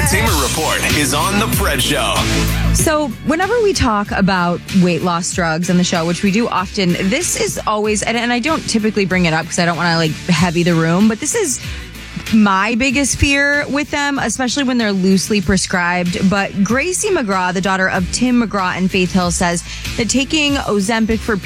Entertainment Report is on The Fred Show. So whenever we talk about weight loss drugs on the show, which we do often, this is always, and I don't typically bring it up because I don't want to like heavy the room, but this is my biggest fear with them, especially when they're loosely prescribed. But Gracie McGraw, the daughter of Tim McGraw and Faith Hill, says that taking Ozempic for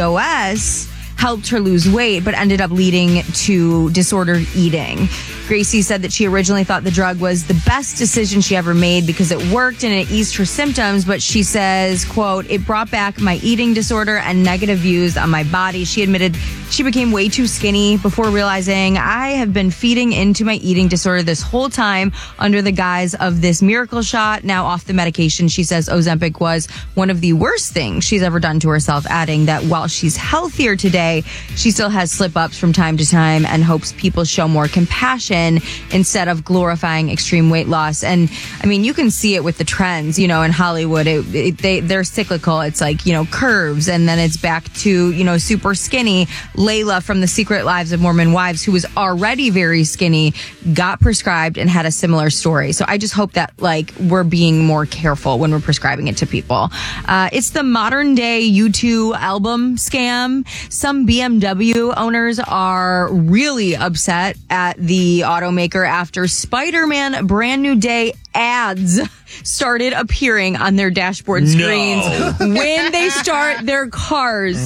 PCOS helped her lose weight, but ended up leading to disordered eating. Gracie said that she originally thought the drug was the best decision she ever made because it worked and it eased her symptoms, but she says, quote, it brought back my eating disorder and negative views on my body. She admitted she became way too skinny before realizing I have been feeding into my eating disorder this whole time under the guise of this miracle shot. Now off the medication, she says Ozempic was one of the worst things she's ever done to herself, adding that while she's healthier today, she still has slip-ups from time to time and hopes people show more compassion instead of glorifying extreme weight loss. And I mean, you can see it with the trends, you know, in Hollywood. They're cyclical. It's like, you know, curves, and then it's back to, you know, super skinny. Layla from The Secret Lives of Mormon Wives, who was already very skinny, got prescribed and had a similar story. So I just hope that like we're being more careful when we're prescribing it to people. It's the modern day U2 album scam. Some BMW owners are really upset at the automaker after Spider-Man Brand New Day ads started appearing on their dashboard screens when they start their cars.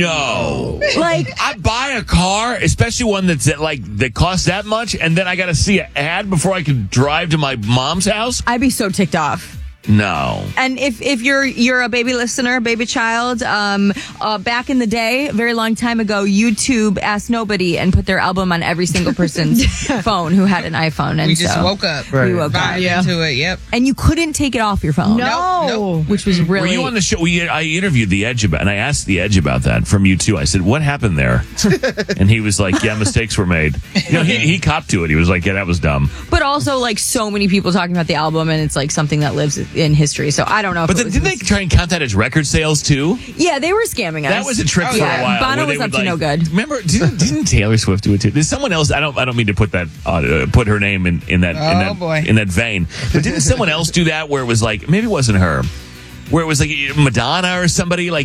No. Like, I buy a car, especially one that costs that much, and then I got to see an ad before I can drive to my mom's house? I'd be so ticked off. No. And if you're a baby listener, baby child, back in the day, a very long time ago, YouTube asked nobody and put their album on every single person's phone who had an iPhone. And we just woke up. We woke up. Into it, yep. And you couldn't take it off your phone. No. Which was really... Were you on the show? I interviewed The Edge and I asked The Edge about that from U2. I said, what happened there? And he was like, yeah, mistakes were made. You know, he copped to it. He was like, yeah, that was dumb. But also, like, so many people talking about the album, and it's like something that lives in history. So I don't know. But didn't they try and count that as record sales too? Yeah, they were scamming us. That was a trick for a while. Bono was up to no good. Remember, didn't Taylor Swift do it too? There's someone else. I don't mean to put that put her name in that vein. But didn't someone else do that where it was like, maybe it wasn't her, where it was like Madonna or somebody, like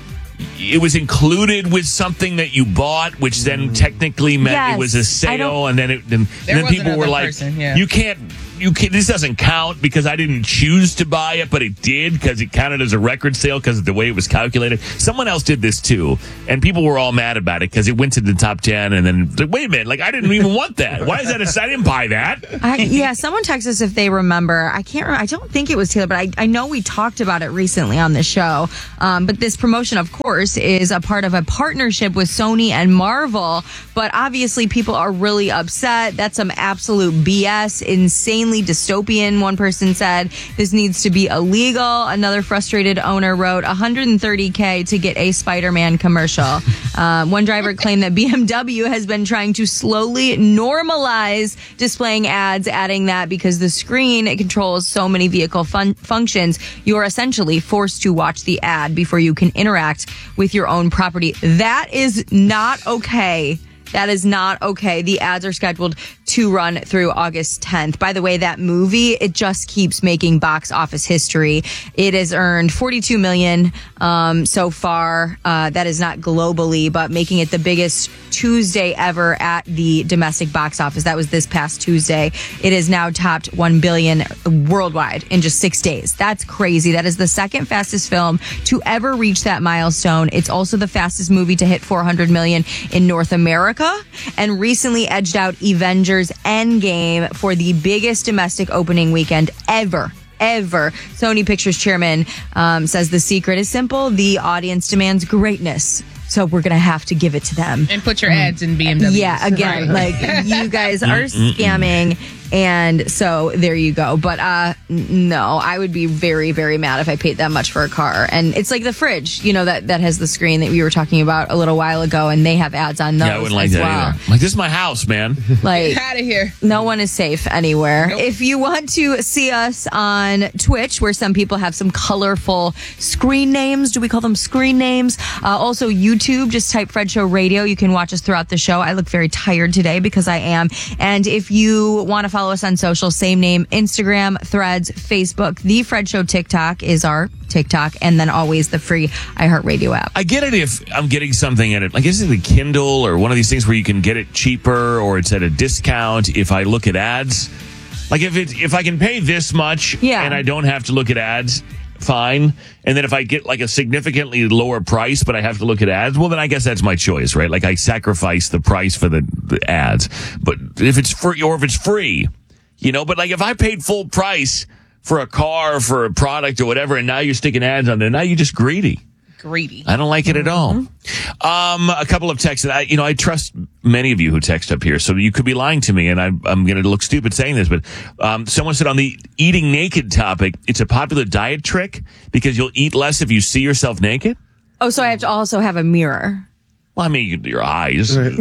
it was included with something that you bought, which then technically meant it was a sale, and then people were like, you can't. This doesn't count because I didn't choose to buy it, but it did because it counted as a record sale because of the way it was calculated. Someone else did this too, and people were all mad about it because it went to the top 10, and then like, wait a minute, like I didn't even want that. Why is that? I didn't buy that. Someone texted us if they remember. I can't remember. I don't think it was Taylor, but I know we talked about it recently on the show. But this promotion, of course, is a part of a partnership with Sony and Marvel. But obviously, people are really upset. That's some absolute BS, insanely dystopian. One person said this needs to be illegal. Another frustrated owner wrote $130K to get a Spider-Man commercial. One driver claimed that BMW has been trying to slowly normalize displaying ads, adding that because the screen controls so many vehicle functions, you are essentially forced to watch the ad before you can interact with your own property. That is not okay. That is not okay. The ads are scheduled to run through August 10th. By the way, that movie, it just keeps making box office history. It has earned $42 million so far. That is not globally, but making it the biggest Tuesday ever at the domestic box office. That was this past Tuesday. It has now topped $1 billion worldwide in just 6 days. That's crazy. That is the second fastest film to ever reach that milestone. It's also the fastest movie to hit $400 million in North America, and recently edged out Avengers Endgame for the biggest domestic opening weekend ever. Sony Pictures chairman says the secret is simple. The audience demands greatness. So we're going to have to give it to them. And put your ads in BMW. Yeah, again, like you guys are scamming. And so there you go. But no, I would be very, very mad if I paid that much for a car. And it's like the fridge, you know, that has the screen that we were talking about a little while ago, and they have ads on those. Yeah, I wouldn't like that either. Like, this is my house, man. Like, get out of here. No one is safe anywhere. Nope. If you want to see us on Twitch, where some people have some colorful screen names, do we call them screen names? Also YouTube, just type Fred Show Radio. You can watch us throughout the show. I look very tired today because I am. And if you want to follow follow us on social. Same name, Instagram, Threads, Facebook. The Fred Show TikTok is our TikTok, and then always the free iHeartRadio app. I get it if I'm getting something at it. Like, is it the Kindle or one of these things where you can get it cheaper or it's at a discount if I look at ads? Like, if I can pay this much and I don't have to look at ads, fine. And then if I get like a significantly lower price, but I have to look at ads, well, then I guess that's my choice, right? Like, I sacrifice the price for the ads. But if it's free, or if it's free, but like if I paid full price for a car, for a product or whatever, and now you're sticking ads on there, now you're just greedy. I don't like it at all. A couple of texts that I trust many of you who text up here, so you could be lying to me, and I'm going to look stupid saying this, but someone said on the eating naked topic, it's a popular diet trick because you'll eat less if you see yourself naked. Oh, so I have to also have a mirror. Well, I mean, your eyes. Okay.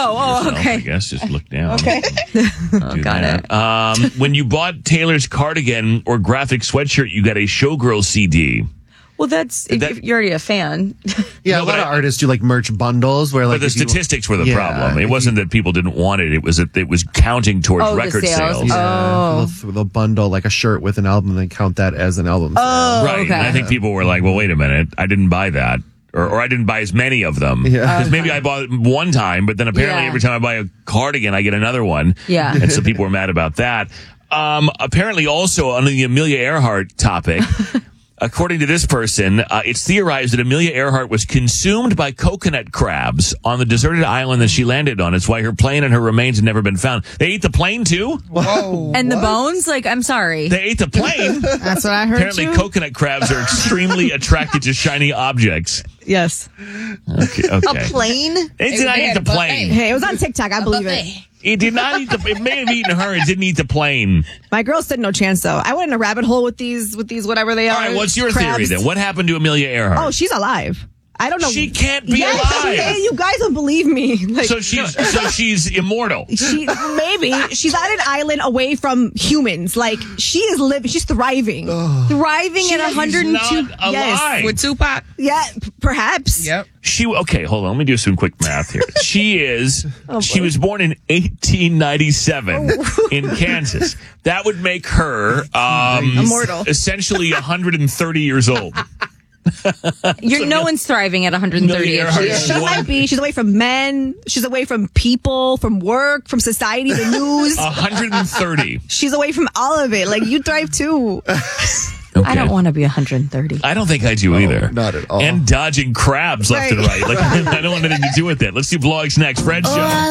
I guess just look down. Okay. Got it. When you bought Taylor's cardigan or graphic sweatshirt, you got a Showgirl CD. Well, if you're already a fan. Yeah, a lot of artists do like merch bundles where like. But the statistics were the problem. It wasn't that people didn't want it. It was that it was counting towards record sales. Yeah. They'll bundle like a shirt with an album and then count that as an album sale. Right. Okay. And I think people were like, well, wait a minute. I didn't buy that. Or I didn't buy as many of them. Because maybe I bought it one time, but then apparently every time I buy a cardigan, I get another one. Yeah. And so people were mad about that. Apparently also on the Amelia Earhart topic, according to this person, it's theorized that Amelia Earhart was consumed by coconut crabs on the deserted island that she landed on. It's why her plane and her remains have never been found. They ate the plane too? Whoa. And the bones? Like, I'm sorry. They ate the plane. That's what I heard. Apparently coconut crabs are extremely attracted to shiny objects. Yes. Okay. A plane? It did not eat the plane. Hey, it was on TikTok. I believe it. It did not eat it may have eaten her. It didn't eat the plane. My girl stood no chance, though. I went in a rabbit hole with these whatever they are. All right, what's your crabs. theory then? What happened to Amelia Earhart? Oh, she's alive. I don't know. She can't be alive. Yes, you guys don't believe me. Like, so she's immortal. Maybe she's on an island away from humans. Like, she is living. She's thriving. Thriving at 102. Not alive. Yes. With Tupac? Yeah, perhaps. Yep. Okay, hold on. Let me do some quick math here. She was born in 1897 in Kansas. That would make her immortal. Essentially 130 years old. No one's thriving at 130. She might be. She's away from men. She's away from people, from work, from society, the news. 130. She's away from all of it. Like, you thrive too. Okay. I don't want to be 130. I don't think I do either. Not at all. And dodging crabs left and right. Like, I don't want anything to do with that. Let's do vlogs next. Fred Show.